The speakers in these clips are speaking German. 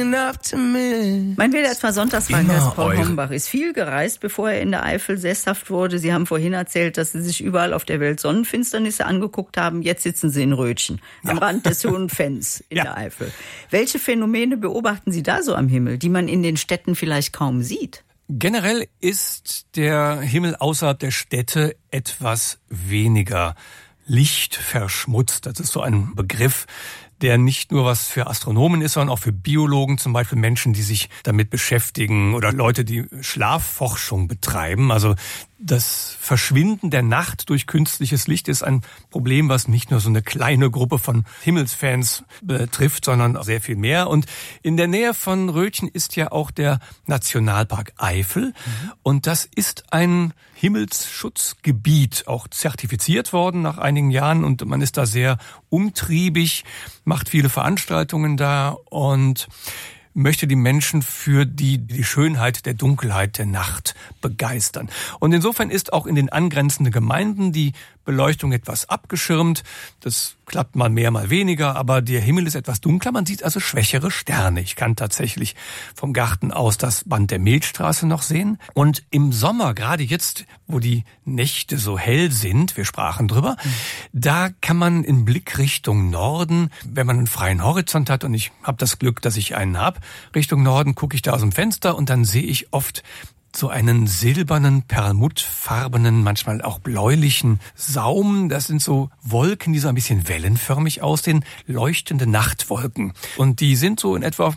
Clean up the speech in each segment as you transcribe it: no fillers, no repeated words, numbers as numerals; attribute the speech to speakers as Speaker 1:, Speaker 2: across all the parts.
Speaker 1: enough to miss.
Speaker 2: Mein WDR Sonntagsfreund Paul Hombach ist viel gereist, bevor er in der Eifel sesshaft wurde. Sie haben vorhin erzählt, dass Sie sich überall auf der Welt Sonnenfinsternisse angeguckt haben. Jetzt sitzen Sie in Rötchen, am Rand des Hohen Fens in der Eifel. Welche Phänomene beobachten Sie da so am Himmel, die man in den Städten vielleicht kaum sieht?
Speaker 1: Generell ist der Himmel außerhalb der Städte etwas weniger lichtverschmutzt. Das ist so ein Begriff, der nicht nur was für Astronomen ist, sondern auch für Biologen, zum Beispiel Menschen, die sich damit beschäftigen oder Leute, die Schlafforschung betreiben. Also das Verschwinden der Nacht durch künstliches Licht ist ein Problem, was nicht nur so eine kleine Gruppe von Himmelsfans betrifft, sondern sehr viel mehr. Und in der Nähe von Rötchen ist ja auch der Nationalpark Eifel. Und das ist ein Himmelsschutzgebiet, auch zertifiziert worden nach einigen Jahren. Und man ist da sehr umtriebig, macht viele Veranstaltungen da und möchte die Menschen für die Schönheit der Dunkelheit der Nacht begeistern. Und insofern ist auch in den angrenzenden Gemeinden die Beleuchtung etwas abgeschirmt. Das klappt mal mehr, mal weniger, aber der Himmel ist etwas dunkler. Man sieht also schwächere Sterne. Ich kann tatsächlich vom Garten aus das Band der Milchstraße noch sehen. Und im Sommer, gerade jetzt, wo die Nächte so hell sind, wir sprachen drüber, da kann man in Blickrichtung Norden, wenn man einen freien Horizont hat, und ich habe das Glück, dass ich einen habe, Richtung Norden gucke ich da aus dem Fenster und dann sehe ich oft so einen silbernen, perlmuttfarbenen, manchmal auch bläulichen Saum. Das sind so Wolken, die so ein bisschen wellenförmig aussehen, leuchtende Nachtwolken. Und die sind so in etwa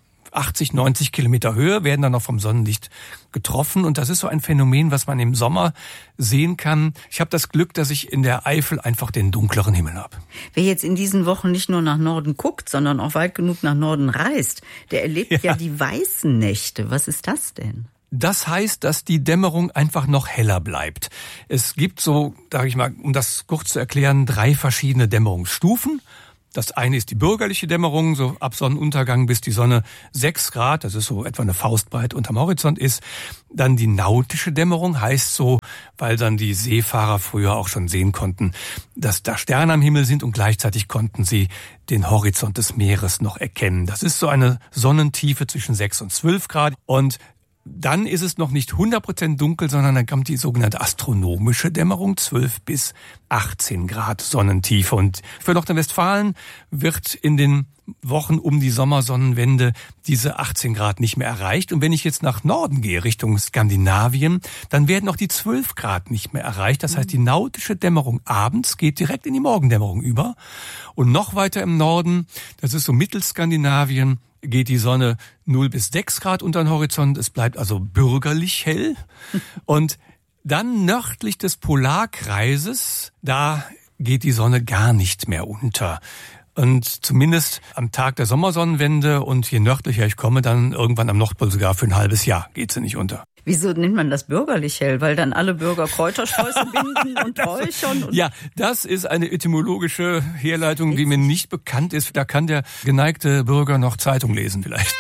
Speaker 1: 80, 90 Kilometer Höhe, werden dann noch vom Sonnenlicht getroffen. Und das ist so ein Phänomen, was man im Sommer sehen kann. Ich habe das Glück, dass ich in der Eifel einfach den dunkleren Himmel habe.
Speaker 2: Wer jetzt in diesen Wochen nicht nur nach Norden guckt, sondern auch weit genug nach Norden reist, der erlebt ja die weißen Nächte. Was ist das denn?
Speaker 1: Das heißt, dass die Dämmerung einfach noch heller bleibt. Es gibt so, sage ich mal, um das kurz zu erklären, 3 verschiedene Dämmerungsstufen. Das eine ist die bürgerliche Dämmerung, so ab Sonnenuntergang bis die Sonne 6 Grad, das ist so etwa eine Faustbreit unterm Horizont ist. Dann die nautische Dämmerung heißt so, weil dann die Seefahrer früher auch schon sehen konnten, dass da Sterne am Himmel sind und gleichzeitig konnten sie den Horizont des Meeres noch erkennen. Das ist so eine Sonnentiefe zwischen 6 und 12 Grad und dann ist es noch nicht 100% dunkel, sondern dann kommt die sogenannte astronomische Dämmerung, 12 bis 18 Grad Sonnentiefe. Und für Nordrhein-Westfalen wird in den Wochen um die Sommersonnenwende diese 18 Grad nicht mehr erreicht. Und wenn ich jetzt nach Norden gehe, Richtung Skandinavien, dann werden auch die 12 Grad nicht mehr erreicht. Das heißt, die nautische Dämmerung abends geht direkt in die Morgendämmerung über. Und noch weiter im Norden, das ist so Mittelskandinavien, geht die Sonne 0 bis 6 Grad unter den Horizont. Es bleibt also bürgerlich hell. Und dann nördlich des Polarkreises, da geht die Sonne gar nicht mehr unter. Und zumindest am Tag der Sommersonnenwende und je nördlicher ich komme, dann irgendwann am Nordpol sogar für ein halbes Jahr geht sie nicht unter.
Speaker 2: Wieso nennt man das bürgerlich hell? Weil dann alle Bürger Kräutersträuße binden und räuchern? Und
Speaker 1: ja, das ist eine etymologische Herleitung, die mir nicht bekannt ist. Da kann der geneigte Bürger noch Zeitung lesen vielleicht.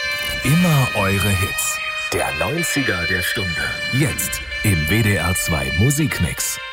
Speaker 3: Immer eure Hits. Der 90er der Stunde. Jetzt im WDR 2 Musikmix.